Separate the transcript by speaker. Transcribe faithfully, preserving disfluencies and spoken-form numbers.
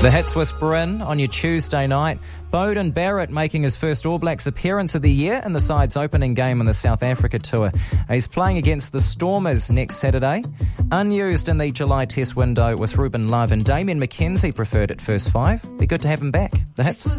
Speaker 1: The hits with Bryn on your Tuesday night. Beauden Barrett making his first All Blacks appearance of the year in the side's opening game on the South Africa tour. He's playing against the Stormers next Saturday. Unused in the July test window with Ruben Love and Damien McKenzie preferred at first five. Be good to have him back. The hits.